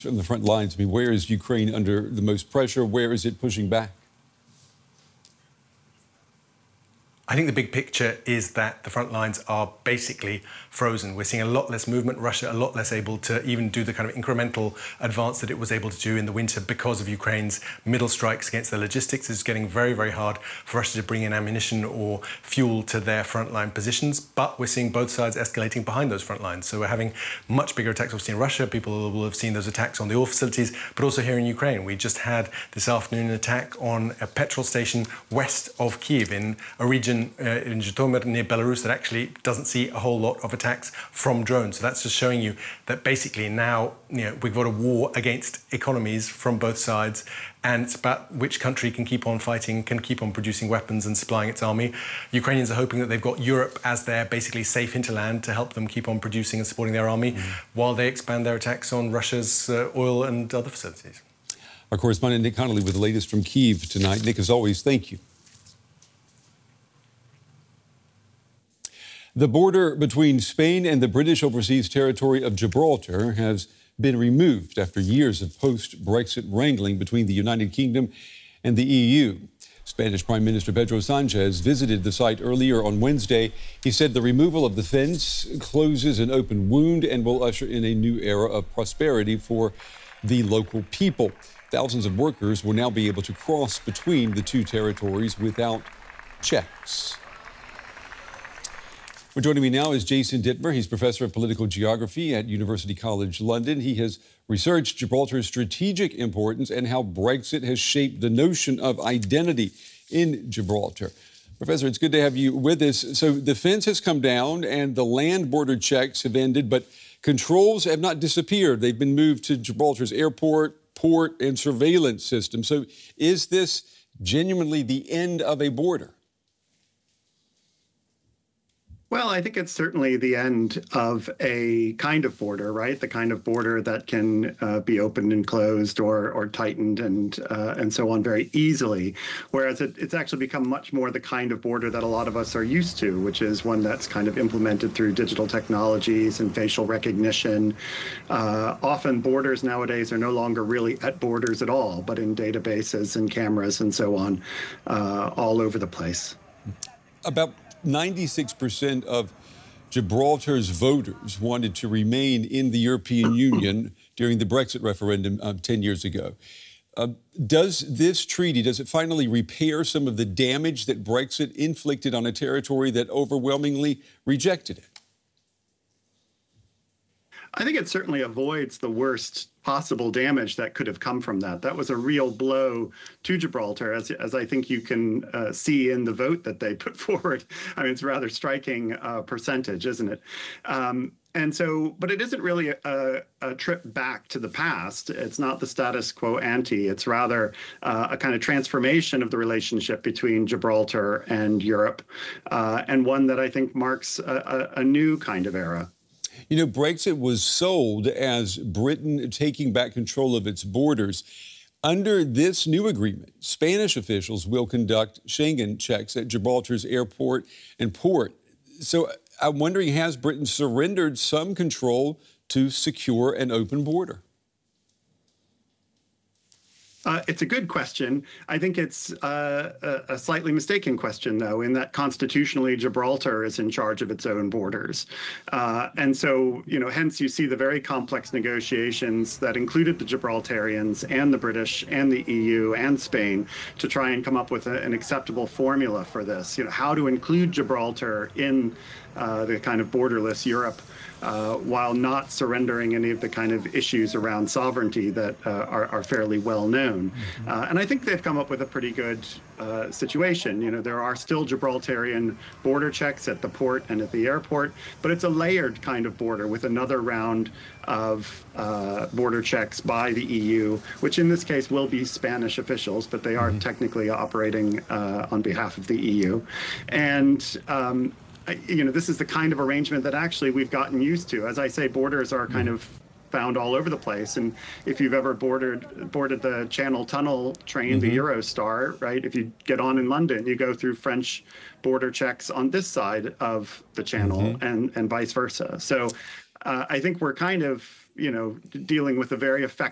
On the front lines, I mean, where is Ukraine under the most pressure? Where is it pushing back? I think the big picture is that the front lines are basically frozen. We're seeing a lot less movement. Russia a lot less able to even do the kind of incremental advance that it was able to do in the winter because of Ukraine's middle strikes against their logistics. It's getting very, very hard for Russia to bring in ammunition or fuel to their frontline positions. But we're seeing both sides escalating behind those front lines. So we're having much bigger attacks obviously in Russia. People will have seen those attacks on the oil facilities, but also here in Ukraine. We just had this afternoon an attack on a petrol station west of Kyiv in a region in Zhytomyr near Belarus that actually doesn't see a whole lot of attacks from drones. So that's just showing you that basically now we've got a war against economies from both sides, and it's about which country can keep on fighting, can keep on producing weapons and supplying its army. Ukrainians are hoping that they've got Europe as their basically safe hinterland to help them keep on producing and supporting their army while they expand their attacks on Russia's oil and other facilities. Our correspondent Nick Connolly with the latest from Kyiv tonight. Nick, as always, thank you. The border between Spain and the British overseas territory of Gibraltar has been removed after years of post-Brexit wrangling between the United Kingdom and the EU. Spanish Prime Minister Pedro Sanchez visited the site earlier on Wednesday. He said the removal of the fence closes an open wound and will usher in a new era of prosperity for the local people. Thousands of workers will now be able to cross between the two territories without checks. Well, joining me now is Jason Dittmer. He's professor of political geography at University College London. He has researched Gibraltar's strategic importance and how Brexit has shaped the notion of identity in Gibraltar. Professor, it's good to have you with us. So the fence has come down and the land border checks have ended, but controls have not disappeared. They've been moved to Gibraltar's airport, port, and surveillance system. So is this genuinely the end of a border? Well, I think it's certainly the end of a kind of border, right? The kind of border that can be opened and closed or tightened and so on very easily. Whereas it's actually become much more the kind of border that a lot of us are used to, which is one that's kind of implemented through digital technologies and facial recognition. Often borders nowadays are no longer really at borders at all, but in databases and cameras and so on, all over the place. About 96% of Gibraltar's voters wanted to remain in the European Union during the Brexit referendum 10 years ago. Does this treaty, does it finally repair some of the damage that Brexit inflicted on a territory that overwhelmingly rejected it? I think it certainly avoids the worst possible damage that could have come from that. That was a real blow to Gibraltar, as I think you can see in the vote that they put forward. I mean, it's a rather striking percentage, isn't it? And so, but it isn't really a trip back to the past. It's not the status quo ante. It's rather a kind of transformation of the relationship between Gibraltar and Europe, and one that I think marks a new kind of era. You know, Brexit was sold as Britain taking back control of its borders. Under this new agreement, Spanish officials will conduct Schengen checks at Gibraltar's airport and port. So I'm wondering, has Britain surrendered some control to secure an open border? It's a good question. I think it's a slightly mistaken question, though, in that constitutionally Gibraltar is in charge of its own borders. And so, hence you see the very complex negotiations that included the Gibraltarians and the British and the EU and Spain to try and come up with an acceptable formula for this. How to include Gibraltar in the kind of borderless Europe while not surrendering any of the kind of issues around sovereignty that are fairly well known. And I think they've come up with a pretty good situation. There are still Gibraltarian border checks at the port and at the airport, but it's a layered kind of border with another round of border checks by the EU, which in this case will be Spanish officials, but they are technically operating on behalf of the EU. And this is the kind of arrangement that actually we've gotten used to. As I say, borders are kind of found all over the place. And if you've ever boarded the Channel Tunnel train, the Eurostar, right? If you get on in London, you go through French border checks on this side of the channel and vice versa. So I think we're kind of, dealing with a very effective